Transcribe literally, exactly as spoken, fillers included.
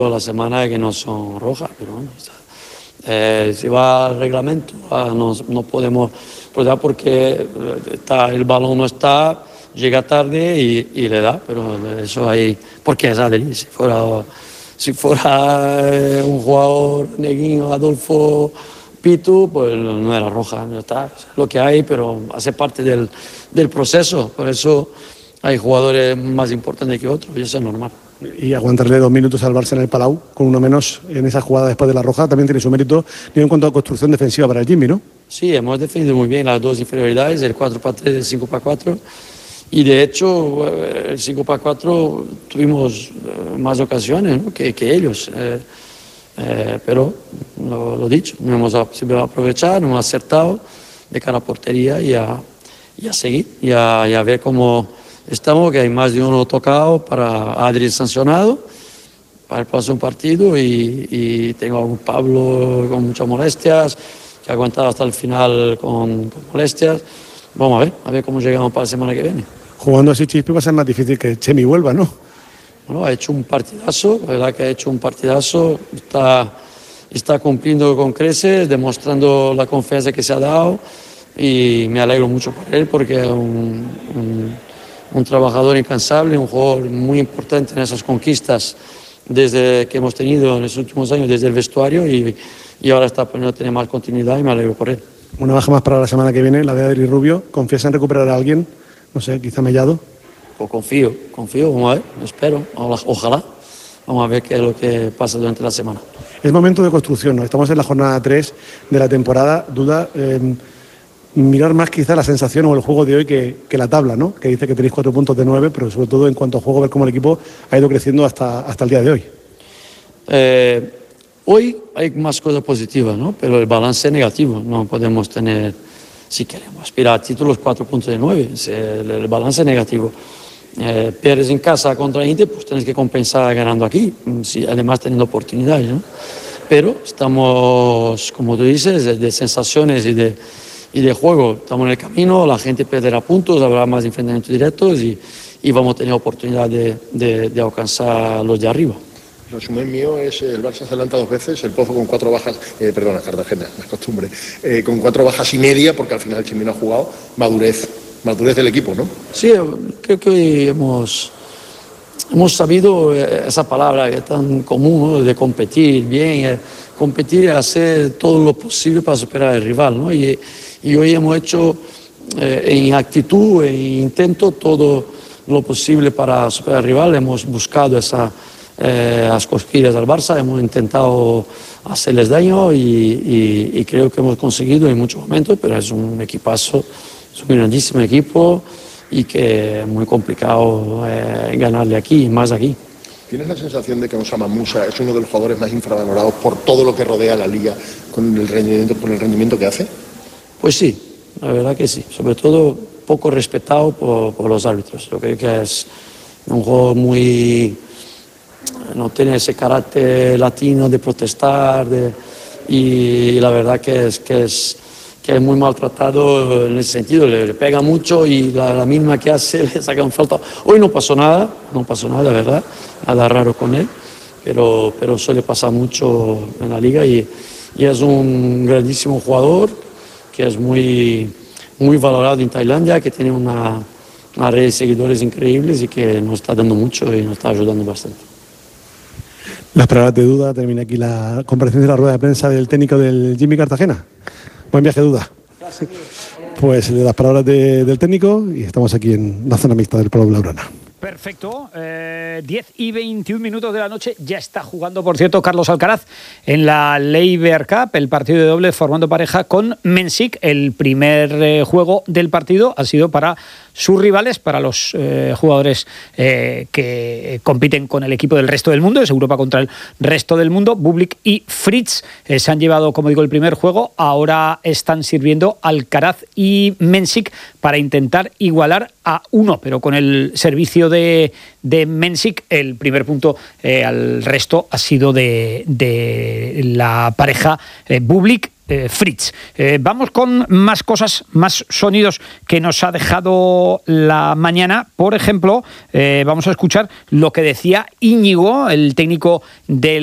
la semana que no son rojas, pero bueno, eh, si va al reglamento ah, no, no podemos porque está, el balón no está, llega tarde y, y le da, pero eso ahí, porque es Adri, si fuera, si fuera eh, un jugador neguino, Adolfo Pitu, pues no era roja, no está, es lo que hay, pero hace parte del, del proceso, por eso hay jugadores más importantes que otros y eso es normal. Y aguantarle dos minutos al Barça en el Palau, con uno menos en esa jugada después de la roja, también tiene su mérito en cuanto a construcción defensiva para el Jimmy, ¿no? Sí, hemos defendido muy bien las dos inferioridades, el cuatro para tres y el cinco para cuatro. Y de hecho, el cinco para cuatro tuvimos más ocasiones, ¿no? que, que ellos. Eh, eh, pero, lo, lo dicho, no hemos sabido aprovechar, no hemos acertado de cara a portería y a, y a seguir, y a, y a ver cómo estamos, que hay más de uno tocado para Adri sancionado para el próximo partido y, y tengo a un Pablo con muchas molestias, que ha aguantado hasta el final con, con molestias. Vamos a ver, a ver cómo llegamos para la semana que viene. Jugando así Chispi va a ser más difícil que Chemi vuelva, ¿no? Bueno, ha hecho un partidazo, la verdad que ha hecho un partidazo, está, está cumpliendo con creces, demostrando la confianza que se ha dado y me alegro mucho por él porque es un, un, un trabajador incansable, un jugador muy importante en esas conquistas desde que hemos tenido en los últimos años desde el vestuario y, y ahora está poniendo a tener más continuidad y me alegro por él. Una baja más para la semana que viene, la de Adri Rubio. ¿Confías en recuperar a alguien? No sé, quizá Mellado. Pues confío, confío, vamos a ver, espero, ojalá. Vamos a ver qué es lo que pasa durante la semana. Es momento de construcción, ¿no? Estamos en la jornada tres de la temporada. Duda, eh, mirar más quizá la sensación o el juego de hoy que, que la tabla, ¿no? Que dice que tenéis cuatro puntos de nueve, pero sobre todo en cuanto a juego, ver cómo el equipo ha ido creciendo hasta, hasta el día de hoy. Eh, hoy hay más cosas positivas, ¿no? Pero el balance es negativo. No podemos tener, si queremos aspirar a títulos, cuatro puntos de nueve. El, el balance es negativo. Eh, pierdes en casa contra Inter, pues tienes que compensar ganando aquí, si, además teniendo oportunidades, ¿no? Pero estamos, como tú dices, de, de sensaciones y de, y de juego. Estamos en el camino, la gente perderá puntos, habrá más enfrentamientos directos y, y vamos a tener oportunidad de, de, de alcanzar los de arriba. El resumen mío es el Barça se adelanta dos veces, el Pozo con cuatro bajas, eh, perdona, Cartagena, no es costumbre, eh, con cuatro bajas y media, porque al final el Chimi no ha jugado, madurez, madurez del equipo, ¿no? Sí, creo que hoy hemos, hemos sabido esa palabra que es tan común, ¿no? De competir bien, eh, competir y hacer todo lo posible para superar al rival, ¿no? Y, y hoy hemos hecho eh, en actitud, en intento, todo lo posible para superar al rival, hemos buscado esa Eh, las cosquillas al Barça, hemos intentado hacerles daño y, y, y creo que hemos conseguido en muchos momentos, pero es un equipazo, es un grandísimo equipo y que es muy complicado eh, ganarle aquí, más aquí. ¿Tienes la sensación de que Osama Musa es uno de los jugadores más infravalorados por todo lo que rodea la liga con el rendimiento, con el rendimiento que hace? Pues sí, la verdad que sí, sobre todo poco respetado por, por los árbitros. Yo creo que es un juego muy... no tiene ese carácter latino de protestar de, y la verdad que es, que, es, que es muy maltratado en ese sentido, le, le pega mucho y la, la misma que hace le saca un falta. Hoy no pasó nada, no pasó nada, la verdad, nada raro con él, pero, pero suele pasar mucho en la liga y, y es un grandísimo jugador que es muy, muy valorado en Tailandia, que tiene una, una red de seguidores increíbles y que nos está dando mucho y nos está ayudando bastante. Las palabras de Duda, termina aquí la comparecencia de la rueda de prensa del técnico del Jimmy Cartagena. Buen viaje, Duda. Gracias. Pues las palabras de, del técnico y estamos aquí en la zona mixta del Palau Blaugrana. Perfecto, eh, diez y veintiún minutos de la noche, ya está jugando, por cierto, Carlos Alcaraz en la Laver Cup, el partido de doble formando pareja con Mensik. El primer eh, juego del partido ha sido para sus rivales, para los eh, jugadores eh, que compiten con el equipo del resto del mundo, es Europa contra el resto del mundo. Bublik y Fritz eh, se han llevado, como digo, el primer juego, ahora están sirviendo Alcaraz y Mensik para intentar igualar a uno, pero con el servicio de, de Mensik, el primer punto eh, al resto ha sido de, de la pareja eh, Bublik eh, Fritz. Eh, vamos con más cosas, más sonidos que nos ha dejado la mañana. Por ejemplo, eh, vamos a escuchar lo que decía Íñigo, el técnico del